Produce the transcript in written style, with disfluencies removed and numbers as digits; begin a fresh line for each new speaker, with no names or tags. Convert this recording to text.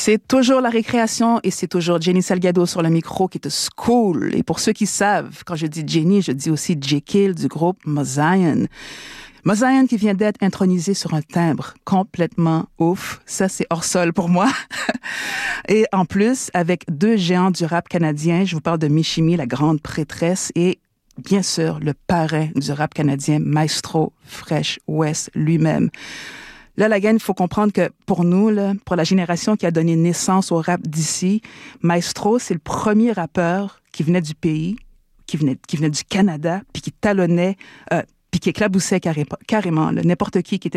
C'est toujours la récréation et c'est toujours Jenny Salgado sur le micro qui te school. Et pour ceux qui savent, quand je dis Jenny, je dis aussi Jekyll du groupe Mosaïen. Mosaïen qui vient d'être intronisé sur un timbre complètement ouf. Ça, c'est hors sol pour moi. Et en plus, avec deux géants du rap canadien, je vous parle de Michimi, la grande prêtresse, et bien sûr, le parrain du rap canadien, Maestro Fresh West lui-même. Là, la gang, il faut comprendre que pour nous, là, pour la génération qui a donné naissance au rap d'ici, Maestro, c'est le premier rappeur qui venait du pays, qui venait du Canada, puis qui talonnait, puis qui éclaboussait carrément là, n'importe qui était